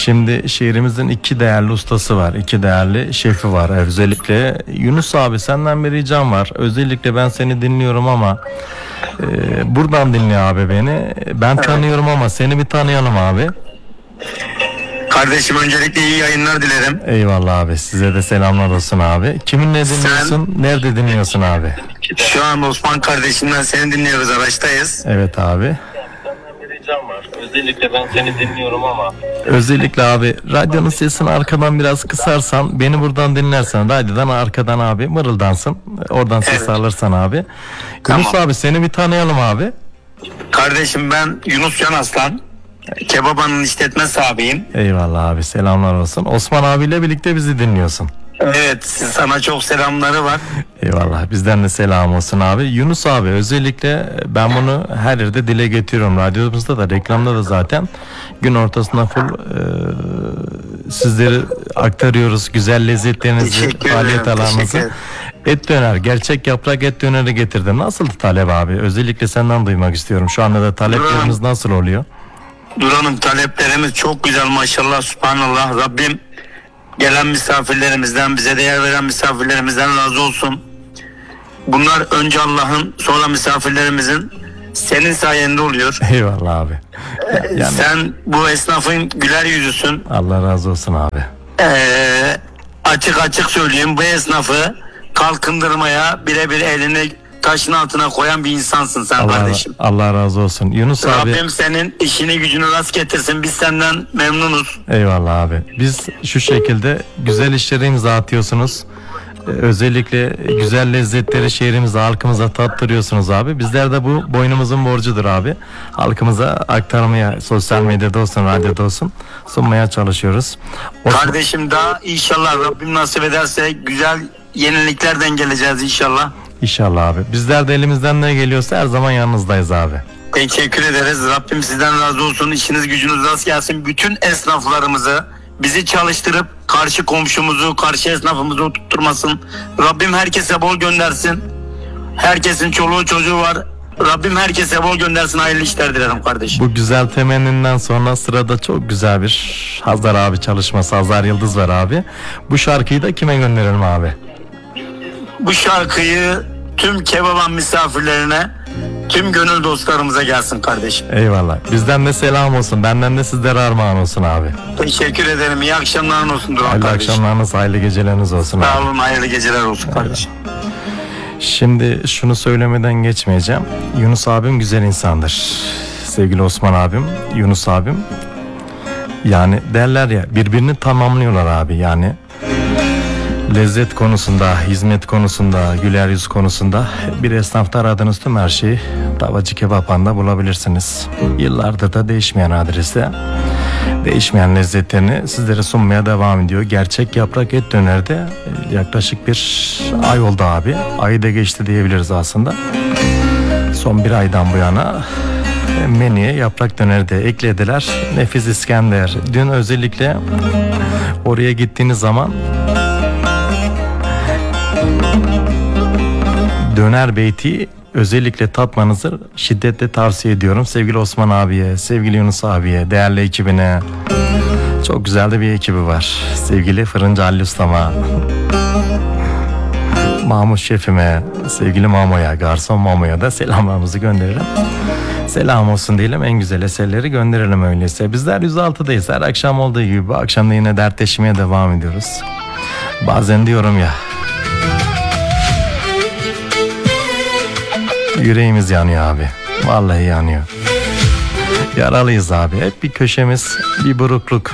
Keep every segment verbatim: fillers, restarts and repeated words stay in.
Şimdi şehrimizin iki değerli ustası var. iki değerli şefi var. Özellikle Yunus abi, senden bir ricam var. Özellikle ben seni dinliyorum ama e, buradan dinle abi beni. Ben evet. tanıyorum ama seni bir tanıyalım abi. Kardeşim öncelikle iyi yayınlar dilerim. Eyvallah abi, size de selamlar olsun abi. Kiminle dinliyorsun? Sen, nerede dinliyorsun abi? Şu an Osman kardeşimden seni dinliyoruz, araçtayız. Evet abi. Var. Özellikle ben seni dinliyorum ama. Özellikle abi radyonun sesini arkadan biraz kısarsan, beni buradan dinlersen, radyodan arkadan abi mırıldansın. Oradan ses evet. alırsan abi. Tamam. Yunus abi, seni bir tanıyalım abi. Kardeşim ben Yunus Can Aslan. Kebabanın işletme sahibiyim. Eyvallah abi, selamlar olsun. Osman abiyle birlikte bizi dinliyorsun. Evet, sana çok selamları var. Eyvallah, bizden de selam olsun abi. Yunus abi, özellikle ben bunu her yerde dile getiriyorum. Radyomuzda da, reklamda da zaten gün ortasında full e, sizleri aktarıyoruz. Güzel lezzetlerinizi, faaliyet alanınızı. Et döner, gerçek yaprak et döneri getirdim. Nasıl talep abi? Özellikle senden duymak istiyorum. Şu anda da talepleriniz nasıl oluyor? Duran'ım, taleplerimiz çok güzel maşallah, subhanallah. Rabbim gelen misafirlerimizden, bize değer veren misafirlerimizden razı olsun. Bunlar önce Allah'ın, sonra misafirlerimizin, senin sayende oluyor. Eyvallah abi. Yani, sen bu esnafın güler yüzüsün. Allah razı olsun abi. Ee, açık açık söyleyeyim, bu esnafı kalkındırmaya birebir elini taşın altına koyan bir insansın sen Allah, kardeşim. Allah razı olsun. Yunus Rabbim abi. Rabbim senin işini gücünü rast getirsin. Biz senden memnunuz. Eyvallah abi. Biz şu şekilde güzel işlere imza atıyorsunuz. Ee, özellikle güzel lezzetleri şehrimize, halkımıza tattırıyorsunuz abi. Bizler de bu boynumuzun borcudur abi. Halkımıza aktarmaya, sosyal medyada olsun, radyoda olsun sunmaya çalışıyoruz. Osman... Kardeşim daha inşallah Rabbim nasip ederse güzel yeniliklerden geleceğiz inşallah. İnşallah abi. Bizler de elimizden ne geliyorsa her zaman yanınızdayız abi. Teşekkür ederiz. Rabbim sizden razı olsun. İşiniz gücünüz rast gelsin. Bütün esnaflarımızı, bizi çalıştırıp karşı komşumuzu, karşı esnafımızı oturtmasın. Rabbim herkese bol göndersin. Herkesin çoluğu çocuğu var. Rabbim herkese bol göndersin. Hayırlı işler dilerim kardeşim. Bu güzel temenninden sonra sırada çok güzel bir Hazar abi çalışması, Hazar Yıldız var abi. Bu şarkıyı da kime gönderelim abi? Bu şarkıyı tüm Kebaban misafirlerine, tüm gönül dostlarımıza gelsin kardeşim. Eyvallah. Bizden de selam olsun. Benden de sizlere armağan olsun abi. Teşekkür ederim. İyi akşamların olsun Duran hayırlı kardeşim. Akşamlarınız, hayırlı geceleriniz olsun. Sağ olun, hayırlı geceler olsun kardeşim. Şimdi şunu söylemeden geçmeyeceğim. Yunus abim güzel insandır. Sevgili Osman abim, Yunus abim. Yani derler ya, birbirini tamamlıyorlar abi yani. Lezzet konusunda, hizmet konusunda, güler yüz konusunda bir esnafta aradığınız tüm her şeyi Tavacı Kebaphan'da bulabilirsiniz. Yıllardır da değişmeyen adreste, değişmeyen lezzetlerini sizlere sunmaya devam ediyor. Gerçek yaprak et dönerde yaklaşık bir ay oldu abi. Ayı da geçti diyebiliriz aslında. Son bir aydan bu yana menüye yaprak döneri de eklediler. Nefis İskender. Dün özellikle oraya gittiğiniz zaman Döner Beyti özellikle tatmanızı şiddetle tavsiye ediyorum. Sevgili Osman abiye, sevgili Yunus abiye, değerli ekibine. Çok güzel de bir ekibi var. Sevgili Fırıncı Ali Ustama, Mahmut Şefime, sevgili Mamo'ya, Garson Mamo'ya da selamlarımızı gönderelim. Selam olsun diyelim, en güzel eserleri gönderelim öyleyse. Bizler yüz altıdayız. Her akşam olduğu gibi bu akşam da yine dertleşmeye devam ediyoruz. Bazen diyorum ya, yüreğimiz yanıyor abi. Vallahi yanıyor. Yaralıyız abi. Hep bir köşemiz, bir burukluk,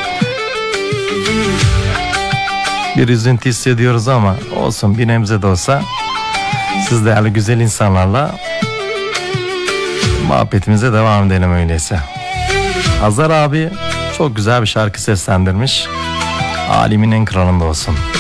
bir üzüntü hissediyoruz ama olsun, bir nebze de olsa siz değerli güzel insanlarla muhabbetimize devam edelim öyleyse. Hazar abi çok güzel bir şarkı seslendirmiş. Alemin en kralında olsun.